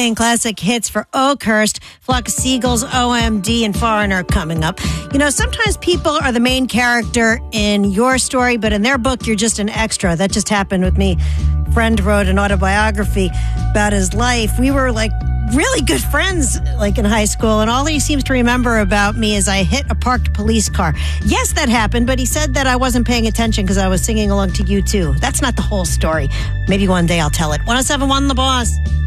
playing classic hits for Oakhurst, Flock of Seagulls, OMD, and Foreigner coming up. You know, sometimes people are the main character in your story, but in their book, you're just an extra. That just happened with me. A friend wrote an autobiography about his life. We were like really good friends like in high school, and all he seems to remember about me is I hit a parked police car. Yes, that happened, but he said that I wasn't paying attention because I was singing along to U2. That's not the whole story. Maybe one day I'll tell it. 107.1 The Boss.